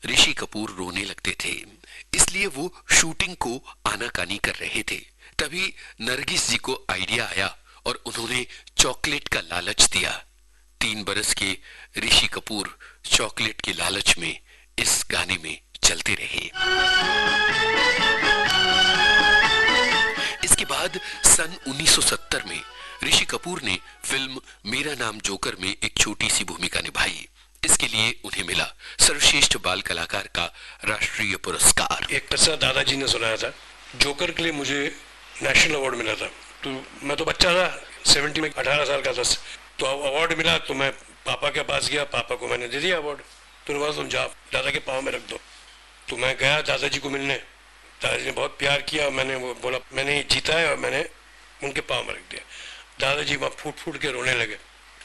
ऋषि कपूर रोने लगते थे, इसलिए वो शूटिंग को आनाकानी कर रहे थे। तभी नरगिस जी को आइडिया आया और उन्होंने चॉकलेट का लालच दिया। 3 बरस के ऋषि कपूर चॉकलेट के लालच में इस गाने में चलते रहे। इसके बाद सन 1970 में ऋषि कपूर ने फिल्म मेरा नाम जोकर में एक छोटी सी भूमिका निभाई। इसके लिए उन्हें मिला सर्वश्रेष्ठ बाल कलाकार का राष्ट्रीय पुरस्कार। एक किस्सा दादाजी ने सुनाया था, जोकर के लिए मुझे नेशनल अवार्ड मिला था। तो मैं तो बच्चा था, 70 में 18 साल का था। तो अवार्ड मिला तो मैं पापा के पास गया, पापा को मैंने दे दिया अवार्ड। तो उन्होंने तुम जाओ दादा के पाँव में रख दो। तो मैं गया दादाजी को मिलने, दादाजी ने बहुत प्यार किया। मैंने वो बोला मैंने जीता है और मैंने उनके पाँव में रख दिया। दादाजी वहाँ फूट फूट के रोने लगे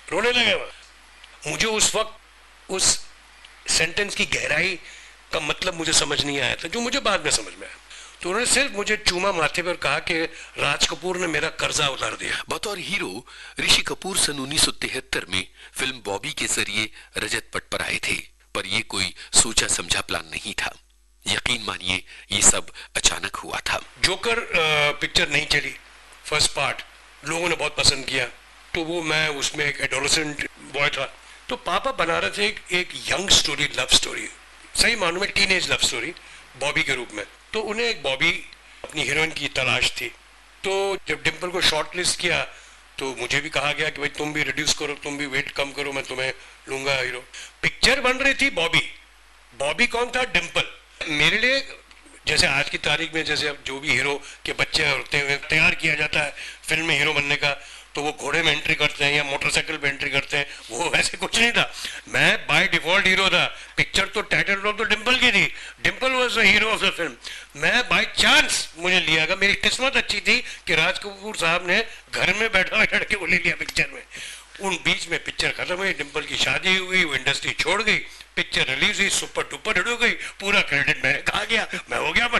वहाँ। मुझे उस वक्त उस सेंटेंस की गहराई का मतलब मुझे समझ नहीं आया था, जो मुझे बाद में समझ में आया। तो उन्होंने सिर्फ मुझे चूमा माथे पर कहा कि राज कपूर ने मेरा कर्जा उतार दिया। बतौर हीरो ऋषि कपूर सन 1973 में फिल्म बॉबी के जरिए रजत पट पर आए थे, पर ये कोई सोचा समझा प्लान नहीं था। यकीन मानिए ये सब अचानक हुआ था। जोकर पिक्चर नहीं चली, फर्स्ट पार्ट लोगों ने बहुत पसंद किया। तो वो मैं उसमें एक एडोलेसेंट बॉय था। तो पापा बना रहे थे एक यंग स्टोरी, लव स्टोरी, सही मानूं में टीनेज लव स्टोरी बॉबी के रूप में। तो उन्हें एक बॉबी अपनी हीरोइन की तलाश थी। तो जब डिम्पल को शॉर्ट लिस्ट किया तो मुझे भी कहा गया कि भाई तुम भी रिड्यूस करो, तुम भी वेट कम करो, मैं तुम्हें लूंगा हीरो। पिक्चर बन रही थी बॉबी। बॉबी कौन था? डिम्पल। मेरे लिए जैसे आज की तारीख में जैसे अब जो भी हीरो के बच्चे होते हैं तैयार किया जाता है फिल्म में हीरो बनने का, तो वो घोड़े में एंट्री करते हैं या मोटरसाइकिल पे एंट्री करते हैं, वो वैसे कुछ नहीं था। मैं बाय डिफॉल्ट हीरो था। पिक्चर तो टाइटल रोल तो डिम्पल की थी, Dimple was the hero of the film. मैं बाय चांस मुझे लिया गया। मेरी किस्मत अच्छी थी कि राज कपूर साहब ने घर में बैठा हुआ लड़के को ले लिया पिक्चर में। उन बीच में पिक्चर खत्म हुई, डिम्पल की शादी हुई, वो इंडस्ट्री छोड़ गई, पिक्चर रिलीज हुई, सुपर डुपर हिट हो गई, पूरा क्रेडिट मैंने खा गया, मैं हो गया